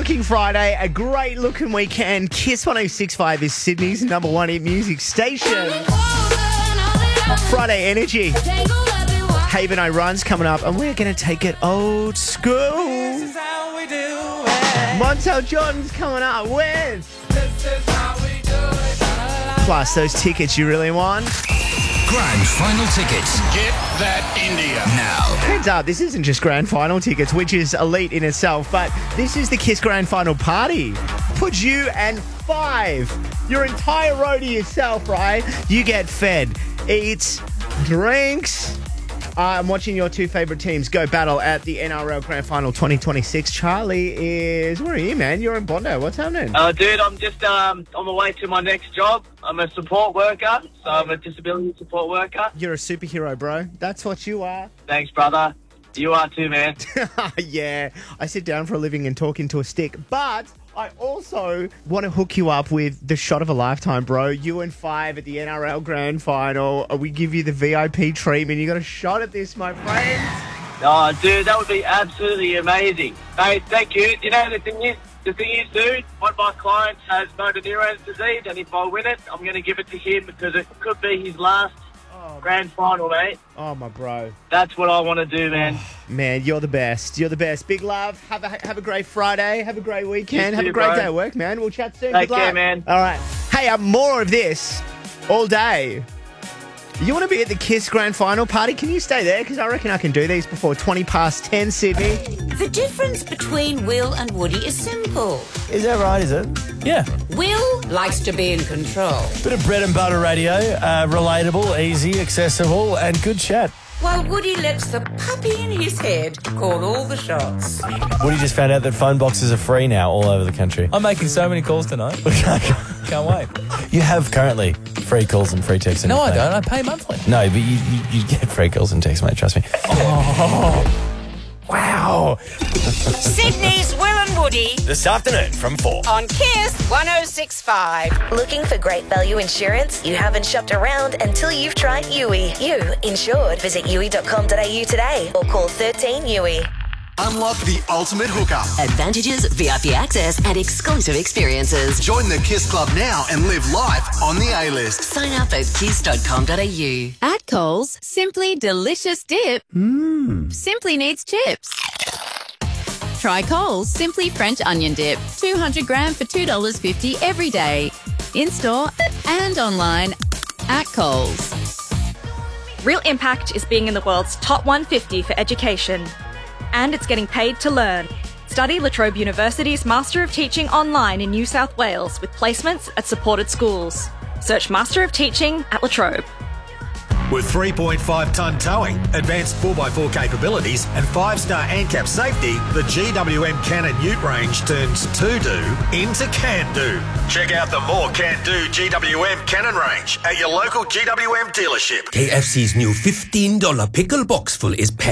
looking Friday, a great looking weekend. Kiss 106.5 is Sydney's number one hit music station. Friday energy. Haven O'Runs coming up, and we're going to take it old school. Montel Jordan's coming up with. Plus those tickets you really want. Grand Final tickets. Get that India. Now. Heads up, this isn't just Grand Final tickets, which is elite in itself, but this is the Kiss Grand Final party. Put you and 5, your entire row to yourself, right? You get fed, eats, drinks. I'm watching your two favourite teams go battle at the NRL Grand Final 2026. Charlie is... Where are you, man? You're in Bondi. What's happening? Dude, I'm just on my way to my next job. I'm a support worker, so I'm a disability support worker. You're a superhero, bro. That's what you are. Thanks, brother. You are too, man. Yeah, I sit down for a living and talk into a stick, but I also want to hook you up with the shot of a lifetime, bro. You and 5 at the NRL Grand Final. We give you the VIP treatment. You got a shot at this, my friend. Oh, dude, that would be absolutely amazing. Hey, thank you. You know, the thing is, dude, one of my clients has motor neurone disease, and if I win it, I'm going to give it to him because it could be his last Grand Final, mate. Oh, my bro. That's what I want to do, man. Oh, man, you're the best. You're the best. Big love. Have a great Friday. Have a great weekend. You have too, a great bro. day at work, man. We'll chat soon. Take Good care, luck. man. All right. Hey, more of this all day. You want to be at the Kiss Grand Final party? Can you stay there? Because I reckon I can do these before 10:20, Sydney. The difference between Will and Woody is simple. Is that right, is it? Yeah. Will likes to be in control, Bit of bread and butter radio, relatable, easy, accessible, and good chat. while Woody lets the puppy in his head call all the shots. Woody just found out that phone boxes are free now all over the country. I'm making so many calls tonight. Can't wait. You have currently free calls and free texts. No, I don't. I pay monthly. No, but you get free calls and texts, mate. Trust me. Oh, wow. Sydney's Will and Woody This afternoon from 4. on Kiss 106.5. Looking for great value insurance? You haven't shopped around until you've tried Yui. You insured. Visit yui.com.au today or call 13 Yui. Unlock the ultimate hookup. Advantages, VIP access, and exclusive experiences. Join the Kiss Club now and live life on the A-list. Sign up at kiss.com.au. At Coles, Simply Delicious Dip simply needs chips. Try Coles Simply French Onion Dip, 200 gram for $2.50 every day. In-store and online at Coles. Real Impact is being in the world's top 150 for education. And it's getting paid to learn. Study La Trobe University's Master of Teaching online in New South Wales with placements at supported schools. Search Master of Teaching at La Trobe. With 3.5-tonne towing, advanced 4x4 capabilities and 5-star ANCAP safety, the GWM Cannon Ute range turns to-do into can-do. Check out the more can-do GWM Cannon range at your local GWM dealership. KFC's new $15 pickle box full is packed